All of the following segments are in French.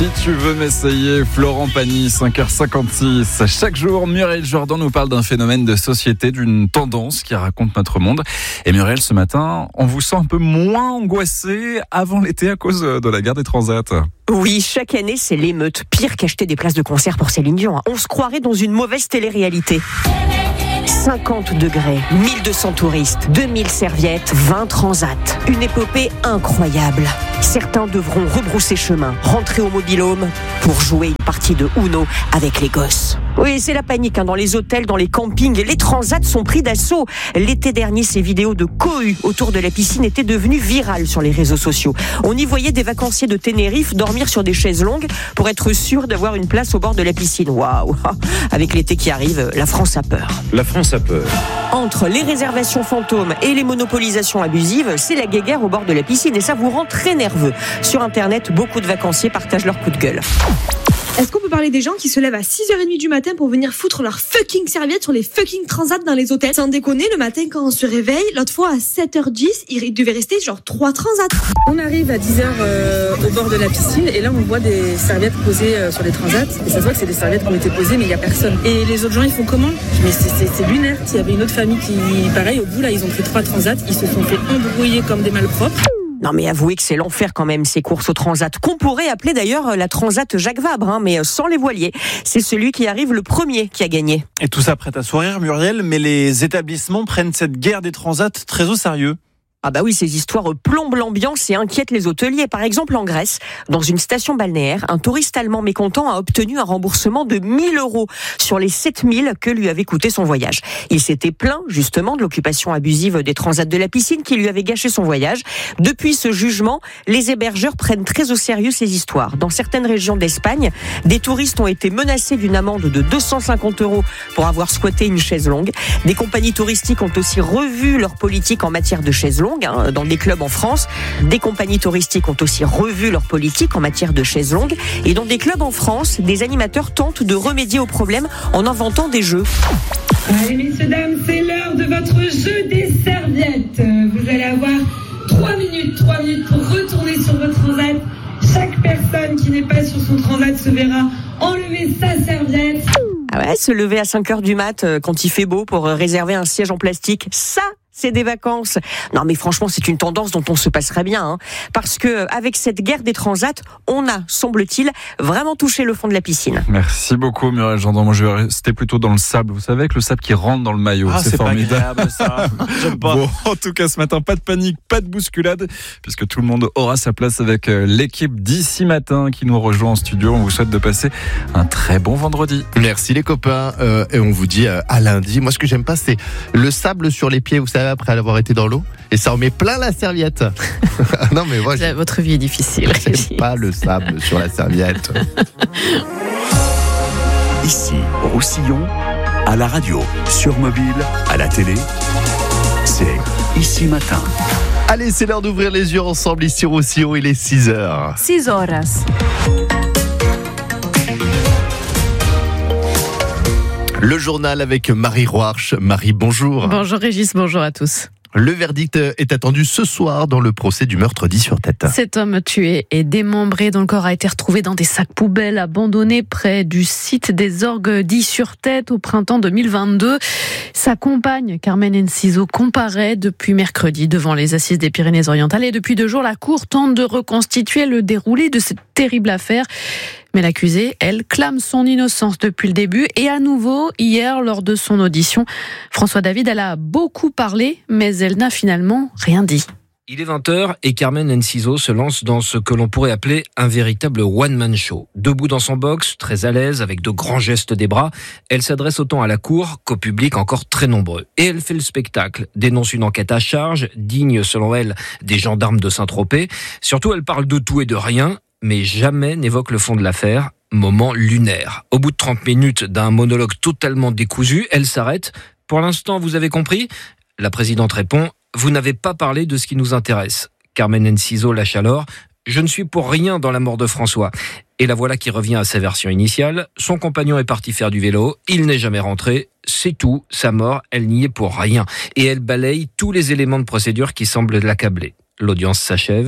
Si tu veux m'essayer, Florent Pagny, 5h56. Chaque jour, Muriel Jourdan nous parle d'un phénomène de société, d'une tendance qui raconte notre monde. Et Muriel, ce matin, on vous sent un peu moins angoissé avant l'été à cause de la guerre des transats. Oui, chaque année, c'est l'émeute. Pire qu'acheter des places de concert pour Céline Dion. On se croirait dans une mauvaise télé-réalité. 50 degrés, 1200 touristes, 2000 serviettes, 20 transats. Une épopée incroyable. Certains devront rebrousser chemin, rentrer au mobil-home pour jouer une partie de Uno avec les gosses. Oui, c'est la panique dans les hôtels, dans les campings. Les transats sont pris d'assaut. L'été dernier, ces vidéos de cohue autour de la piscine étaient devenues virales sur les réseaux sociaux. On y voyait des vacanciers de Tenerife dormir sur des chaises longues pour être sûr d'avoir une place au bord de la piscine. Waouh! Avec l'été qui arrive, la France a peur. La France a peur. Entre les réservations fantômes et les monopolisations abusives, c'est la guéguerre au bord de la piscine et ça vous rend très nerveux. Sur Internet, beaucoup de vacanciers partagent leur coup de gueule. Est-ce qu'on peut parler des gens qui se lèvent à 6h30 du matin pour venir foutre leurs fucking serviettes sur les fucking transats dans les hôtels? Sans déconner, le matin quand on se réveille, l'autre fois à 7h10, il devait rester genre 3 transats. On arrive à 10h au bord de la piscine et là on voit des serviettes posées sur les transats et ça se voit que c'est des serviettes qui ont été posées mais il n'y a personne. Et les autres gens ils font comment? Mais c'est lunaire. Il y avait une autre famille qui, pareil, au bout là ils ont pris 3 transats, ils se sont fait embrouiller comme des malpropres. Non mais avouez que c'est l'enfer quand même ces courses au transat, qu'on pourrait appeler d'ailleurs la transat Jacques Vabre, mais sans les voiliers. C'est celui qui arrive le premier qui a gagné. Et tout ça prête à sourire, Muriel, mais les établissements prennent cette guerre des transats très au sérieux. Ah bah oui, ces histoires plombent l'ambiance et inquiètent les hôteliers. Par exemple, en Grèce, dans une station balnéaire, un touriste allemand mécontent a obtenu un remboursement de 1 000 € sur les 7 000 que lui avait coûté son voyage. Il s'était plaint justement de l'occupation abusive des transats de la piscine qui lui avait gâché son voyage. Depuis ce jugement, les hébergeurs prennent très au sérieux ces histoires. Dans certaines régions d'Espagne, des touristes ont été menacés d'une amende de 250 € pour avoir squatté une chaise longue. Des compagnies touristiques ont aussi revu leur politique en matière de chaises longues. Dans des clubs en France, des compagnies touristiques ont aussi revu leur politique en matière de chaises longues. Et dans des clubs en France, des animateurs tentent de remédier au problème en inventant des jeux. Allez messieurs, dames, c'est l'heure de votre jeu des serviettes. Vous allez avoir 3 minutes pour retourner sur votre transat. Chaque personne qui n'est pas sur son transat se verra enlever sa serviette. Ah ouais, se lever à 5h du mat quand il fait beau pour réserver un siège en plastique, ça c'est des vacances. Non mais franchement, c'est une tendance dont on se passerait bien, parce que avec cette guerre des transats, on a, semble-t-il, vraiment touché le fond de la piscine. Merci beaucoup Muriel Jourdan. Moi je vais rester plutôt dans le sable. Vous savez, avec le sable qui rentre dans le maillot, c'est formidable. Pas agréable, ça. J'aime pas. Bon, en tout cas ce matin, pas de panique, pas de bousculade, puisque tout le monde aura sa place avec l'équipe d'ici matin qui nous rejoint en studio. On vous souhaite de passer un très bon vendredi. Merci les copains, et on vous dit à lundi. Moi ce que j'aime pas, c'est le sable sur les pieds, vous savez, après avoir été dans l'eau, et ça en met plein la serviette. Non mais moi, votre vie est difficile. J'aime pas le sable sur la serviette. Ici, Roussillon, à la radio, sur mobile, à la télé, c'est Ici Matin. Allez, c'est l'heure d'ouvrir les yeux ensemble ici au Roussillon, il est 6h. 6 horas. Le journal avec Marie Roarch. Marie, bonjour. Bonjour Régis, bonjour à tous. Le verdict est attendu ce soir dans le procès du meurtre d'Is-sur-Tête. Cet homme tué et démembré dont le corps a été retrouvé dans des sacs poubelles abandonnés près du site des orgues d'Is-sur-Tête au printemps 2022. Sa compagne, Carmen Enciso, comparaît depuis mercredi devant les assises des Pyrénées-Orientales et depuis 2 jours, la Cour tente de reconstituer le déroulé de cette terrible affaire. Mais l'accusée, elle, clame son innocence depuis le début. Et à nouveau, hier, lors de son audition, François David, elle a beaucoup parlé, mais elle n'a finalement rien dit. Il est 20h et Carmen Enciso se lance dans ce que l'on pourrait appeler un véritable one-man show. Debout dans son box, très à l'aise, avec de grands gestes des bras, elle s'adresse autant à la cour qu'au public encore très nombreux. Et elle fait le spectacle, dénonce une enquête à charge, digne selon elle des gendarmes de Saint-Tropez. Surtout, elle parle de tout et de rien, mais jamais n'évoque le fond de l'affaire. Moment lunaire. Au bout de 30 minutes d'un monologue totalement décousu, elle s'arrête. Pour l'instant, vous avez compris ? La présidente répond « Vous n'avez pas parlé de ce qui nous intéresse ». Carmen Enciso lâche alors « Je ne suis pour rien dans la mort de François ». Et la voilà qui revient à sa version initiale. Son compagnon est parti faire du vélo, il n'est jamais rentré. C'est tout, sa mort, elle n'y est pour rien. Et elle balaye tous les éléments de procédure qui semblent l'accabler. L'audience s'achève.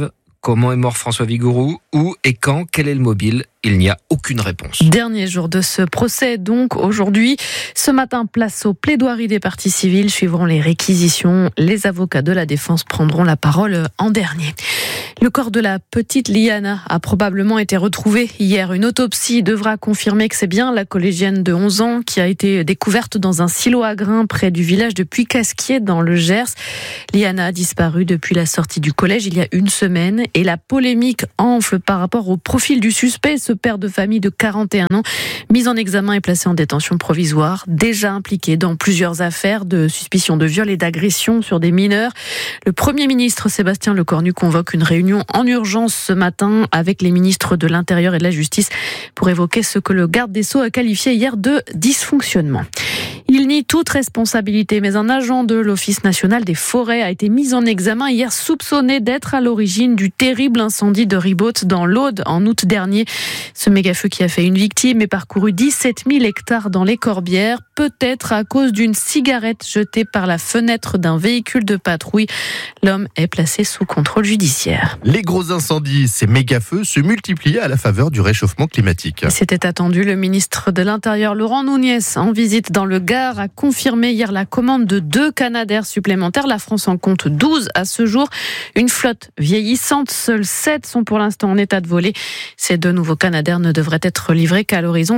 Comment est mort François Vigouroux? Où et quand? Quel est le mobile? Il n'y a aucune réponse. Dernier jour de ce procès, donc aujourd'hui. Ce matin, place aux plaidoiries des parties civiles. Suivront les réquisitions. Les avocats de la défense prendront la parole en dernier. Le corps de la petite Liana a probablement été retrouvé hier. Une autopsie devra confirmer que c'est bien la collégienne de 11 ans qui a été découverte dans un silo à grains près du village de Puy-Casquier dans le Gers. Liana a disparu depuis la sortie du collège il y a une semaine et la polémique enfle par rapport au profil du suspect, ce père de famille de 41 ans, mis en examen et placé en détention provisoire, déjà impliqué dans plusieurs affaires de suspicion de viol et d'agression sur des mineurs. Le Premier ministre Sébastien Lecornu convoque une réunion en urgence ce matin avec les ministres de l'Intérieur et de la Justice pour évoquer ce que le garde des Sceaux a qualifié hier de dysfonctionnement. Il nie toute responsabilité, mais un agent de l'Office national des forêts a été mis en examen hier, soupçonné d'être à l'origine du terrible incendie de Ribaute dans l'Aude en août dernier. Ce méga-feu qui a fait une victime et parcouru 17 000 hectares dans les Corbières, peut-être à cause d'une cigarette jetée par la fenêtre d'un véhicule de patrouille. L'homme est placé sous contrôle judiciaire. Les gros incendies, ces méga-feux, se multiplient à la faveur du réchauffement climatique. C'était attendu. Le ministre de l'Intérieur, Laurent Nunez, en visite dans le Gard, a confirmé hier la commande de 2 Canadair supplémentaires. La France en compte 12 à ce jour. Une flotte vieillissante, seuls 7 sont pour l'instant en état de voler. Ces 2 nouveaux Canadair ne devraient être livrés qu'à l'horizon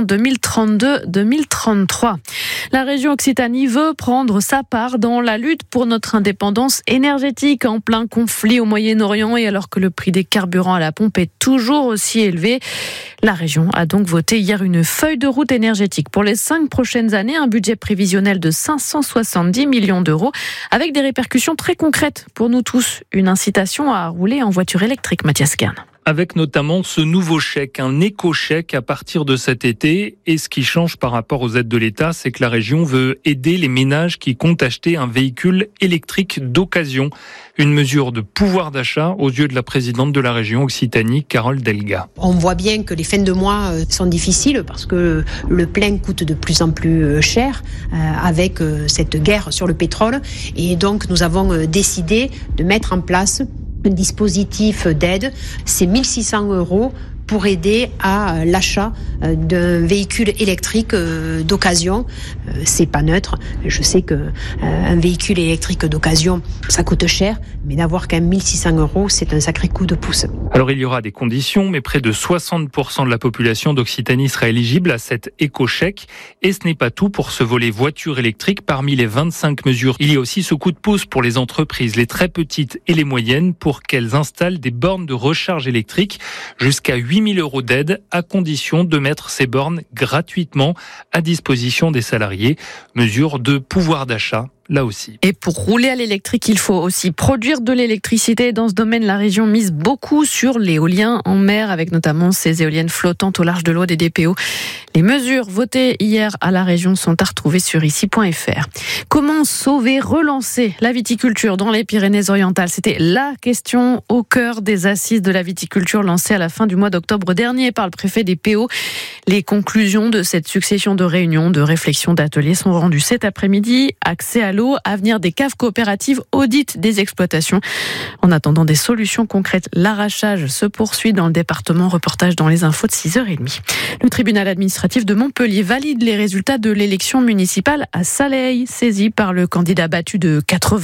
2032-2033. La région Occitanie veut prendre sa part dans la lutte pour notre indépendance énergétique en plein conflit au Moyen-Orient et alors que le prix des carburants à la pompe est toujours aussi élevé. La région a donc voté hier une feuille de route énergétique pour les 5 prochaines années, un budget prévisionnel de 570 millions d'euros avec des répercussions très concrètes pour nous tous. Une incitation à rouler en voiture électrique, Mathias Kern. Avec notamment ce nouveau chèque, un éco-chèque à partir de cet été. Et ce qui change par rapport aux aides de l'État, c'est que la région veut aider les ménages qui comptent acheter un véhicule électrique d'occasion. Une mesure de pouvoir d'achat aux yeux de la présidente de la région Occitanie, Carole Delga. On voit bien que les fins de mois sont difficiles parce que le plein coûte de plus en plus cher avec cette guerre sur le pétrole. Et donc nous avons décidé de mettre en place un dispositif d'aide, c'est 1 600 € pour aider à l'achat d'un véhicule électrique d'occasion. C'est pas neutre. Je sais que un véhicule électrique d'occasion, ça coûte cher, mais d'avoir quand même 1 600 €, c'est un sacré coup de pouce. Alors il y aura des conditions, mais près de 60% de la population d'Occitanie sera éligible à cet éco-chèque. Et ce n'est pas tout pour ce volet voiture électrique. Parmi les 25 mesures, il y a aussi ce coup de pouce pour les entreprises, les très petites et les moyennes, pour qu'elles installent des bornes de recharge électrique jusqu'à 8 000 € d'aide, à condition de mettre ces bornes gratuitement à disposition des salariés. Mesure de pouvoir d'achat. Là aussi. Et pour rouler à l'électrique, il faut aussi produire de l'électricité. Dans ce domaine, la région mise beaucoup sur l'éolien en mer, avec notamment ces éoliennes flottantes au large de l'Aude et des PO. Les mesures votées hier à la région sont à retrouver sur ici.fr. Comment sauver, relancer la viticulture dans les Pyrénées-Orientales? C'était la question au cœur des assises de la viticulture lancées à la fin du mois d'octobre dernier par le préfet des PO. Les conclusions de cette succession de réunions, de réflexions, d'ateliers sont rendues cet après-midi. Accès à l'eau, avenir des caves coopératives, audit des exploitations. En attendant des solutions concrètes, l'arrachage se poursuit dans le département. Reportage dans les infos de 6h30. Le tribunal administratif de Montpellier valide les résultats de l'élection municipale à Saleil, saisi par le candidat battu de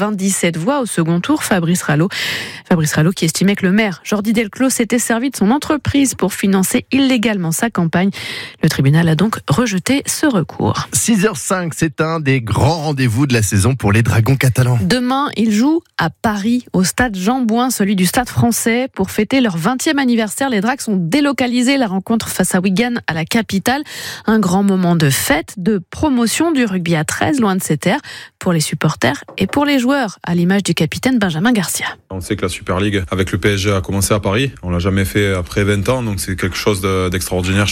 97 voix au second tour, Fabrice Rallo. Fabrice Rallo qui estimait que le maire Jordi Delclos s'était servi de son entreprise pour financer illégalement sa campagne. Le tribunal a donc rejeté ce recours. 6h05, c'est un des grands rendez-vous de la saison pour les Dragons catalans. Demain, ils jouent à Paris, au stade Jean Bouin, celui du Stade français. Pour fêter leur 20e anniversaire, les Drags ont délocalisé la rencontre face à Wigan à la capitale. Un grand moment de fête, de promotion du rugby à 13, loin de ses terres, pour les supporters et pour les joueurs, à l'image du capitaine Benjamin Garcia. On sait que la Super League avec le PSG a commencé à Paris. On l'a jamais fait après 20 ans, donc c'est quelque chose d'extraordinaire, je pense, pour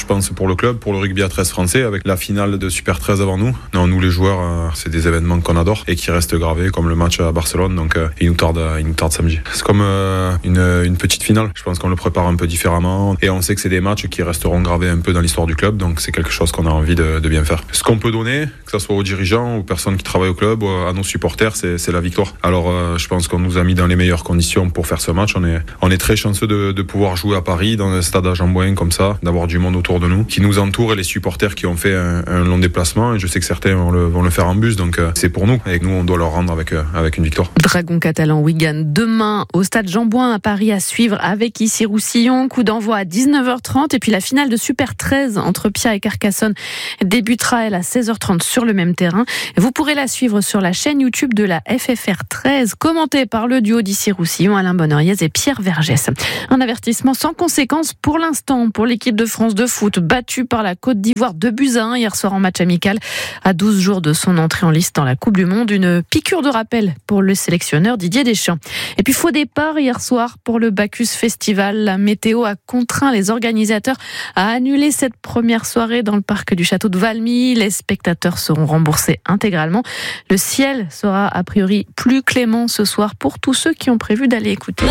le club, pour le rugby à 13 français, avec la finale de Super 13 avant nous. Non, nous les joueurs, c'est des événements qu'on adore et qui restent gravés, comme le match à Barcelone, donc il nous tarde samedi. C'est comme une petite finale, je pense qu'on le prépare un peu différemment et on sait que c'est des matchs qui resteront gravés un peu dans l'histoire du club, donc c'est quelque chose qu'on a envie de bien faire. Ce qu'on peut donner, que ce soit aux dirigeants, aux personnes qui travaillent au club, à nos supporters, c'est la victoire. Alors je pense qu'on nous a mis dans les meilleures conditions pour faire ce match. On est très chanceux de pouvoir jouer à Paris, dans un stade à Jean-Bouin comme ça, d'avoir du monde autour de nous, qui nous entoure, et les supporters qui ont fait un long déplacement, et je sais que certains vont le faire en bus, donc c'est pour nous, et nous on doit leur rendre avec une victoire. Dragon catalan Wigan demain au stade Jean-Bouin à Paris à suivre avec Issy-Roussillon, coup d'envoi à 19h30, et puis la finale de Super 13 entre Pia et Carcassonne débutera elle à 16h30 sur le même terrain. Vous pourrez la suivre sur la chaîne YouTube de la FFR 13, commentée par le duo d'Issy-Roussillon, Alain Bonneuriez et Pierre Vergès. Un avertissement sans conséquence pour l'instant pour l'équipe de France de foot, battue par la Côte d'Ivoire 2-1 hier soir en match amical à 12 jours de son entrée en lice dans la Coupe du Monde. Une piqûre de rappel pour le sélectionneur Didier Deschamps. Et puis faux départ hier soir pour le Bacchus Festival. La météo a contraint les organisateurs à annuler cette première soirée dans le parc du château de Valmy. Les spectateurs seront remboursés intégralement. Le ciel sera a priori plus clément ce soir pour tous ceux qui ont prévu d'aller écouter.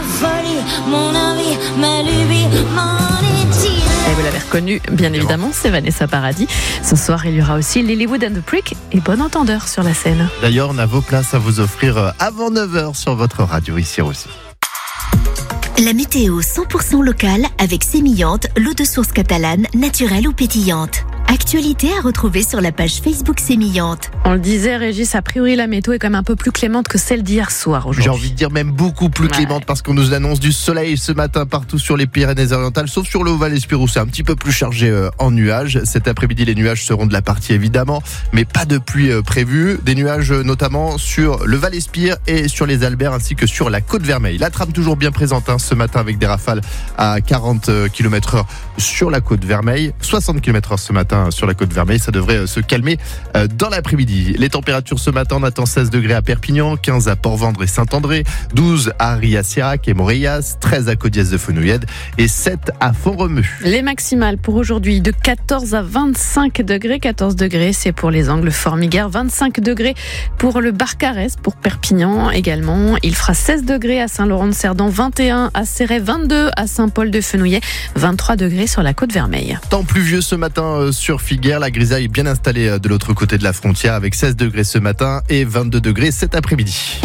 Et vous l'avez reconnu, bien évidemment, c'est Vanessa Paradis. Ce soir, il y aura aussi Lilywood and the Prick et Bon Entendeur sur la scène. D'ailleurs, on a vos places à vous offrir avant 9h sur votre radio ici aussi. La météo 100% locale avec Sémillante, l'eau de source catalane, naturelle ou pétillante. Actualité à retrouver sur la page Facebook Sémillante. On le disait, Régis, a priori la météo est quand même un peu plus clémente que celle d'hier soir aujourd'hui. J'ai envie de dire même beaucoup plus clémente parce qu'on nous annonce du soleil ce matin partout sur les Pyrénées-Orientales, sauf sur le Haut-Val-Espire où c'est un petit peu plus chargé en nuages. Cet après-midi, les nuages seront de la partie évidemment, mais pas de pluie prévue. Des nuages notamment sur le Val-Espire et sur les Albères ainsi que sur la Côte-Vermeille. La trame toujours bien présente ce matin avec des rafales à 40 km/h sur la Côte-Vermeille, 60 km/h ce matin sur la Côte-Vermeille. Ça devrait se calmer dans l'après-midi. Les températures ce matin, on attend 16 degrés à Perpignan, 15 à Port-Vendre et Saint-André, 12 à Ria-Sirac et Morillas, 13 à Codiès-de-Fenouillède et 7 à Font-Romeu. Les maximales pour aujourd'hui de 14 à 25 degrés. 14 degrés, c'est pour les Angles Formiguères, 25 degrés pour le Barcarès, pour Perpignan également. Il fera 16 degrés à Saint-Laurent-de-Cerdan, 21 à Céret, 22 à Saint-Paul-de-Fenouillet, 23 degrés sur la Côte-Vermeille. Temps pluvieux ce matin sur Figueres, la grisaille est bien installée de l'autre côté de la frontière avec 16 degrés ce matin et 22 degrés cet après-midi.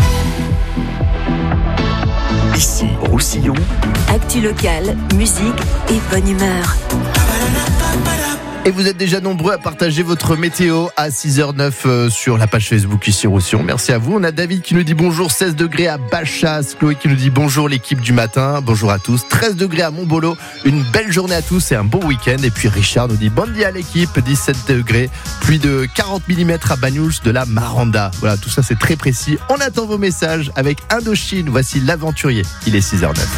Ici, Roussillon. Actu locale, musique et bonne humeur. Et vous êtes déjà nombreux à partager votre météo à 6h09 sur la page Facebook ici Roussillon. Merci à vous. On a David qui nous dit bonjour, 16 degrés à Bachas. Chloé qui nous dit bonjour l'équipe du matin. Bonjour à tous. 13 degrés à Montbolo. Une belle journée à tous et un bon week-end. Et puis Richard nous dit bon dia à l'équipe. 17 degrés. Pluie de 40 mm à Banyuls de la Maranda. Voilà, tout ça c'est très précis. On attend vos messages avec Indochine. Voici l'aventurier. Il est 6h09.